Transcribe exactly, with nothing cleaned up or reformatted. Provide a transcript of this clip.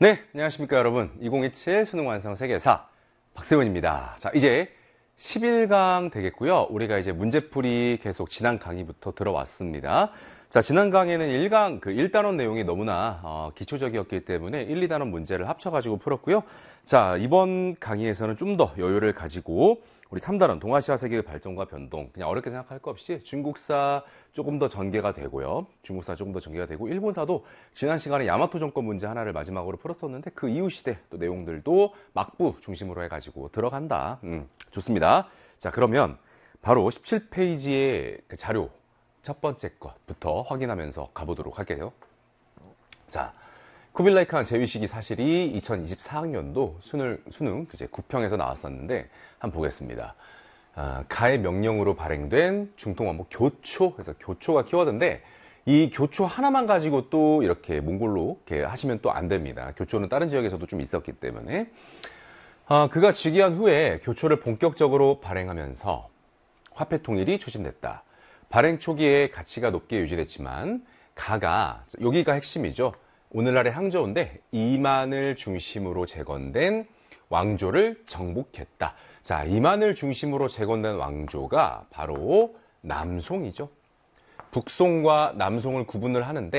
네, 안녕하십니까 여러분. 이천이십칠 수능 완성 세계사 박세훈입니다. 자, 이제 십일 강 되겠고요. 우리가 이제 문제풀이 계속 지난 강의부터 들어왔습니다. 자, 지난 강에는 일 강 그 일 단원 내용이 너무나 어, 기초적이었기 때문에 일, 이 단원 문제를 합쳐가지고 풀었고요. 자, 이번 강의에서는 좀 더 여유를 가지고 우리 삼 단원 동아시아 세계의 발전과 변동, 그냥 어렵게 생각할 거 없이 중국사 조금 더 전개가 되고요. 중국사 조금 더 전개가 되고, 일본사도 지난 시간에 야마토 정권 문제 하나를 마지막으로 풀었었는데 그 이후 시대 또 내용들도 막부 중심으로 해가지고 들어간다. 음, 좋습니다. 자, 그러면 바로 십칠 페이지의 그 자료 첫 번째 것부터 확인하면서 가보도록 할게요. 자, 쿠빌라이 칸 제위식이 사실이 이천이십사 학년도 수능, 수능 이제 구 평에서 나왔었는데 한번 보겠습니다. 아, 가의 명령으로 발행된 중통왕복 교초, 그래서 교초가 키워드인데 이 교초 하나만 가지고 또 이렇게 몽골로 이렇게 하시면 또 안 됩니다. 교초는 다른 지역에서도 좀 있었기 때문에 아, 그가 즉위한 후에 교초를 본격적으로 발행하면서 화폐 통일이 추진됐다. 발행 초기에 가치가 높게 유지됐지만 가가, 여기가 핵심이죠. 오늘날의 항저우인데 이만을 중심으로 재건된 왕조를 정복했다. 자, 이만을 중심으로 재건된 왕조가 바로 남송이죠. 북송과 남송을 구분을 하는데